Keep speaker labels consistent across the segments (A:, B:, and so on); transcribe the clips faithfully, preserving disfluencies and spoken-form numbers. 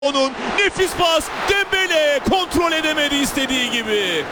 A: Onun nefis pas, Dembele kontrol edemedi istediği gibi.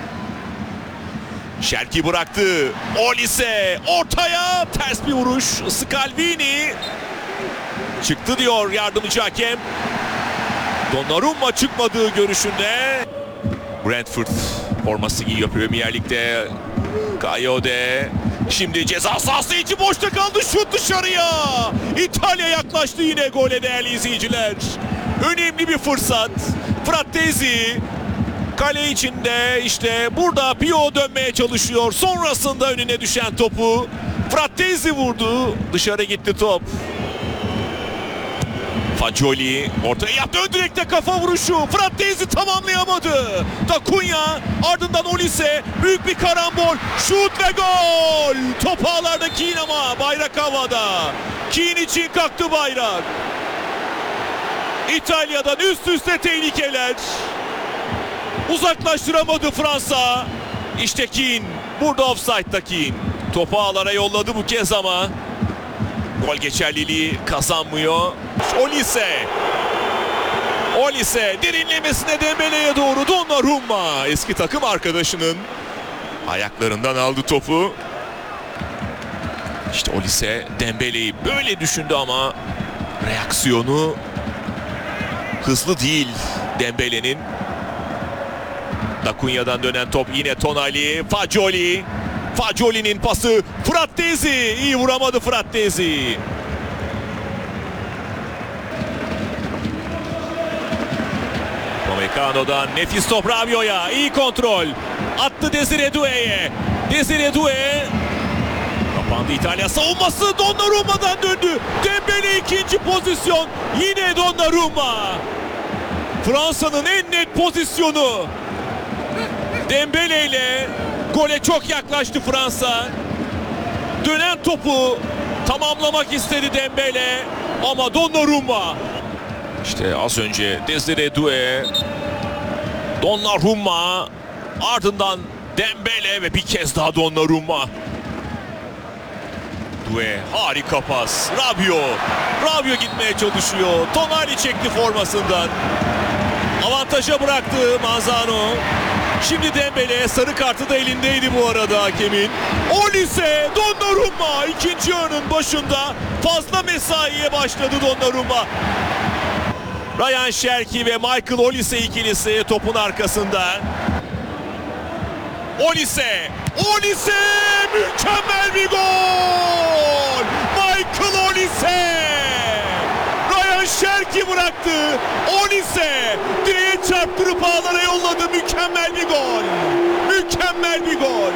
A: Şerki bıraktı. Olise ortaya ters bir vuruş. Scalvini çıktı diyor yardımcı hakem. Donnarumma çıkmadığı görüşünde. Brentford forması giyiyor Premier Lig'de. Kayode şimdi ceza sahası içi boşta kaldı, şut dışarıya. İtalya yaklaştı yine gole değerli izleyiciler. Önemli bir fırsat. Frattesi kale içinde, işte burada Pio dönmeye çalışıyor. Sonrasında önüne düşen topu Frattesi vurdu. Dışarı gitti top. Fagioli ortaya yaptı, ön direkte kafa vuruşu. Frattesi tamamlayamadı. Dacunya ardından Olise, büyük bir karambol. Şut ve gol. Top ağlarda Keane ama bayrak havada. Keane için kalktı bayrak. İtalya'dan üst üste tehlikeler. Uzaklaştıramadı Fransa. İşte Keane. Burada offside'da Keane. Topu ağlara yolladı bu kez ama gol geçerliliği kazanmıyor. Olise. Olise derinlemesine Dembele'ye doğru. Donnarumma eski takım arkadaşının ayaklarından aldı topu. İşte Olise Dembele'yi böyle düşündü ama reaksiyonu hızlı değil Dembele'nin. Dacunya'dan dönen top yine Tonali. Fagioli. Fagioli'nin pası. Frattesi. İyi vuramadı Frattesi. Upamecano'dan nefis top Rabiot'a. İyi kontrol. Attı Desire Doué'ye. Desire Doué. Kapandı İtalya savunması. Donnarumma'dan döndü. Dembele ikinci pozisyon. Yine Donnarumma. Fransa'nın en net pozisyonu. Dembele ile gole çok yaklaştı Fransa. Dönen topu tamamlamak istedi Dembele ama Donnarumma. İşte az önce Desire Doué, Donnarumma, ardından Dembele ve bir kez daha Donnarumma. Doué harika pas. Rabiot. Rabiot gitmeye çalışıyor. Tonali çekti formasından. Avantaja bıraktı Manzano. Şimdi Dembele, sarı kartı da elindeydi bu arada hakemin. Olise, Donnarumma ikinci yarının başında fazla mesaiye başladı Donnarumma. Ryan Şerki ve Michael Olise ikilisi topun arkasında. Olise, Olise mükemmel bir gol! Michael Olise! Ryan Şerki bıraktı. Olise direğe çarptırıp ağlara yolladı. Mükemmel bir gol. Mükemmel bir gol.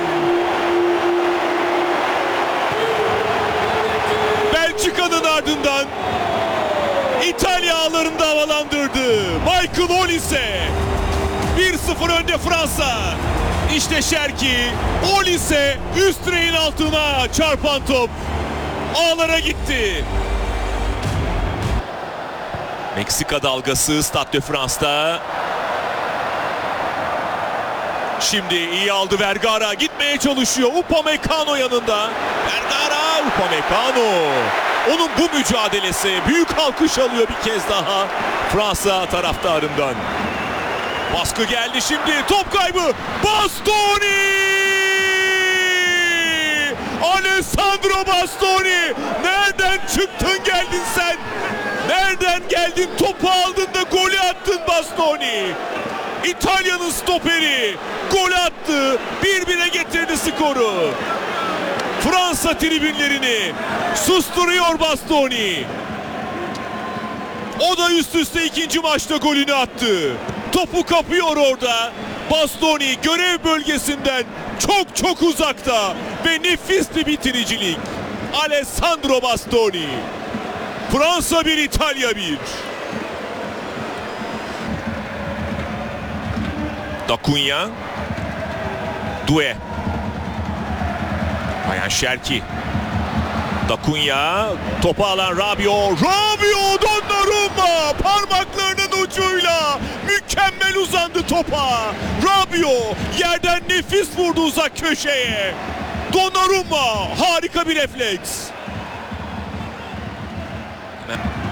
A: Belçika'nın ardından İtalya ağlarında havalandırdı. Michael Olise. bir sıfır önde Fransa. İşte Şerki. Olise üst direğin altına çarpan top ağlara gitti. Meksika dalgası Stade de France'da. Şimdi iyi aldı Vergara. Gitmeye çalışıyor. Upamecano yanında. Vergara, Upamecano. Onun bu mücadelesi büyük alkış alıyor bir kez daha Fransa taraftarından. Baskı geldi şimdi. Top kaybı. Bastoni! Alessandro Bastoni! Nereden çıktın geldin sen? Nereden geldin? Topu aldın da golü attın Bastoni. İtalya'nın stoperi gol attı. bir bire getirdi skoru. Fransa tribünlerini susturuyor Bastoni. O da üst üste ikinci maçta golünü attı. Topu kapıyor orada. Bastoni görev bölgesinden çok çok uzakta ve nefis bir bitiricilik. Alessandro Bastoni. Fransa bir, İtalya bir. Dacunya. Doué. Ryan Şerki. Dacunya. Topu alan Rabiot. Rabiot, Donnarumma parmaklarının ucuyla mükemmel uzandı topa. Rabiot yerden nefis vurdu uzak köşeye. Donnarumma harika bir refleks.